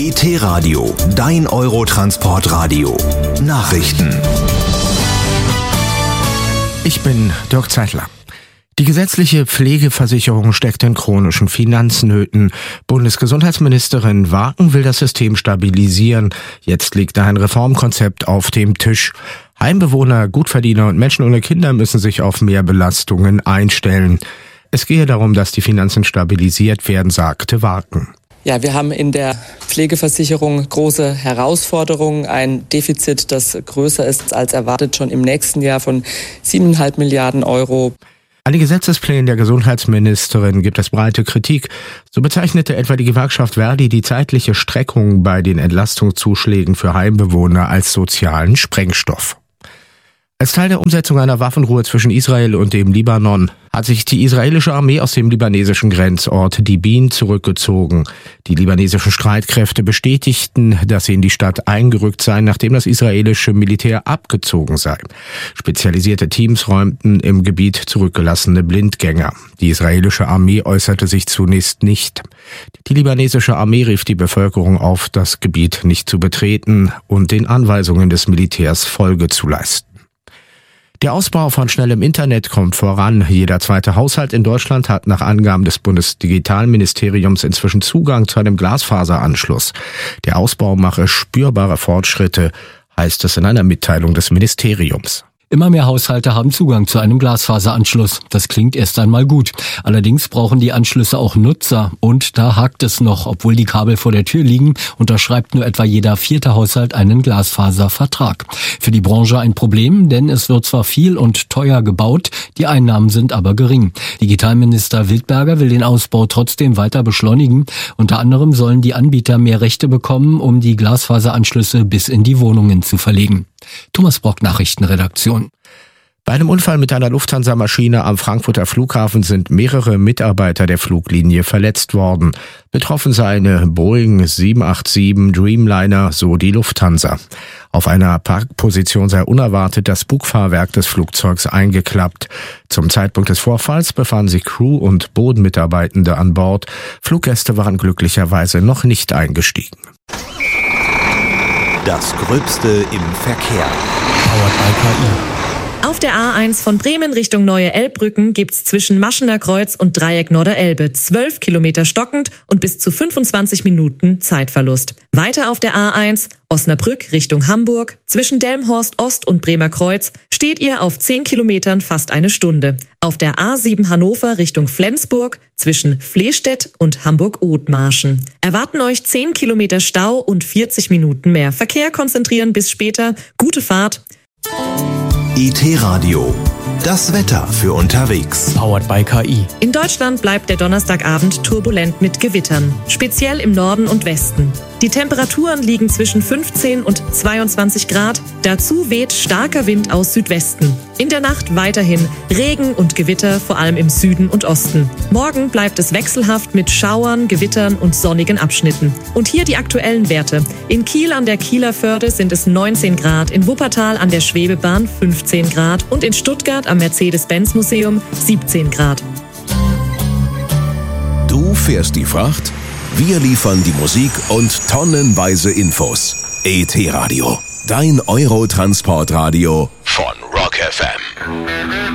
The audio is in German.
ET-Radio, dein Eurotransportradio. Nachrichten. Ich bin Dirk Zeitler. Die gesetzliche Pflegeversicherung steckt in chronischen Finanznöten. Bundesgesundheitsministerin Waken will das System stabilisieren. Jetzt liegt da ein Reformkonzept auf dem Tisch. Heimbewohner, Gutverdiener und Menschen ohne Kinder müssen sich auf mehr Belastungen einstellen. Es gehe darum, dass die Finanzen stabilisiert werden, sagte Waken. Ja, wir haben in der Pflegeversicherung große Herausforderungen. Ein Defizit, das größer ist als erwartet, schon im nächsten Jahr von 7,5 Milliarden Euro. An den Gesetzesplänen der Gesundheitsministerin gibt es breite Kritik. So bezeichnete etwa die Gewerkschaft Verdi die zeitliche Streckung bei den Entlastungszuschlägen für Heimbewohner als sozialen Sprengstoff. Als Teil der Umsetzung einer Waffenruhe zwischen Israel und dem Libanon hat sich die israelische Armee aus dem libanesischen Grenzort Dibin zurückgezogen. Die libanesischen Streitkräfte bestätigten, dass sie in die Stadt eingerückt seien, nachdem das israelische Militär abgezogen sei. Spezialisierte Teams räumten im Gebiet zurückgelassene Blindgänger. Die israelische Armee äußerte sich zunächst nicht. Die libanesische Armee rief die Bevölkerung auf, das Gebiet nicht zu betreten und den Anweisungen des Militärs Folge zu leisten. Der Ausbau von schnellem Internet kommt voran. Jeder zweite Haushalt in Deutschland hat nach Angaben des Bundesdigitalministeriums inzwischen Zugang zu einem Glasfaseranschluss. Der Ausbau mache spürbare Fortschritte, heißt es in einer Mitteilung des Ministeriums. Immer mehr Haushalte haben Zugang zu einem Glasfaseranschluss. Das klingt erst einmal gut. Allerdings brauchen die Anschlüsse auch Nutzer. Und da hakt es noch. Obwohl die Kabel vor der Tür liegen, unterschreibt nur etwa jeder 4. Haushalt einen Glasfaservertrag. Für die Branche ein Problem, denn es wird zwar viel und teuer gebaut, die Einnahmen sind aber gering. Digitalminister Wildberger will den Ausbau trotzdem weiter beschleunigen. Unter anderem sollen die Anbieter mehr Rechte bekommen, um die Glasfaseranschlüsse bis in die Wohnungen zu verlegen. Thomas Brock, Nachrichtenredaktion. Bei einem Unfall mit einer Lufthansa-Maschine am Frankfurter Flughafen sind mehrere Mitarbeiter der Fluglinie verletzt worden. Betroffen sei eine Boeing 787 Dreamliner, so die Lufthansa. Auf einer Parkposition sei unerwartet das Bugfahrwerk des Flugzeugs eingeklappt. Zum Zeitpunkt des Vorfalls befanden sich Crew- und Bodenmitarbeitende an Bord. Fluggäste waren glücklicherweise noch nicht eingestiegen. Das Gröbste im Verkehr. Powered by KI. Auf der A1 von Bremen Richtung Neue Elbbrücken gibt's zwischen Maschener Kreuz und Dreieck Norderelbe 12 Kilometer stockend und bis zu 25 Minuten Zeitverlust. Weiter auf der A1 Osnabrück Richtung Hamburg zwischen Delmenhorst Ost und Bremer Kreuz steht ihr auf 10 Kilometern fast eine Stunde. Auf der A7 Hannover Richtung Flensburg zwischen Flehstedt und Hamburg-Othmarschen erwarten euch 10 Kilometer Stau und 40 Minuten mehr Verkehr. Konzentrieren bis später. Gute Fahrt. ET-Radio, das Wetter für unterwegs. Powered by KI. In Deutschland bleibt der Donnerstagabend turbulent mit Gewittern, speziell im Norden und Westen. Die Temperaturen liegen zwischen 15 und 22 Grad. Dazu weht starker Wind aus Südwesten. In der Nacht weiterhin Regen und Gewitter, vor allem im Süden und Osten. Morgen bleibt es wechselhaft mit Schauern, Gewittern und sonnigen Abschnitten. Und hier die aktuellen Werte. In Kiel an der Kieler Förde sind es 19 Grad, in Wuppertal an der Schwebebahn 15 Grad und in Stuttgart am Mercedes-Benz-Museum 17 Grad. Du fährst die Fracht, wir liefern die Musik und tonnenweise Infos. ET-Radio, dein Eurotransportradio von Rock FM.